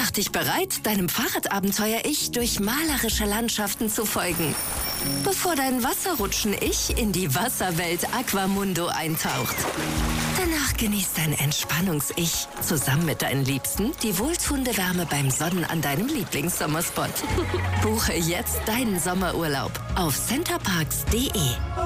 Mach dich bereit, deinem Fahrradabenteuer-Ich durch malerische Landschaften zu folgen, bevor dein Wasserrutschen-Ich in die Wasserwelt Aquamundo eintaucht. Danach genießt dein Entspannungs-Ich zusammen mit deinen Liebsten die wohltuende Wärme beim Sonnen an deinem Lieblingssommerspot. Buche jetzt deinen Sommerurlaub auf centerparks.de.